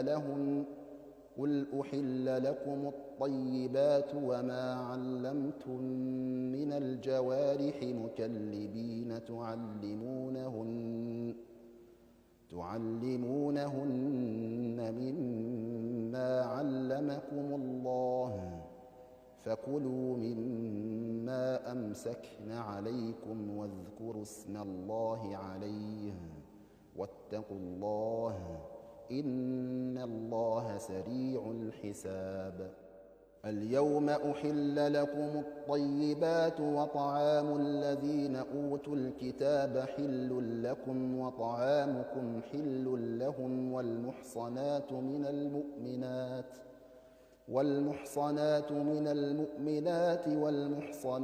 لهن قل أحل لكم الطيبات وما علمتم من الجوارح مكلبين تعلمونهن مما علمكم الله فكلوا مما أمسكن عليكم واذكروا اسم الله عليه واتقوا الله إن الله سريع الحساب. اليوم أحل لكم الطيبات وطعام الذين أوتوا الكتاب حل لكم وطعامكم حل لهم والمحصنات من المؤمنات والمحصنات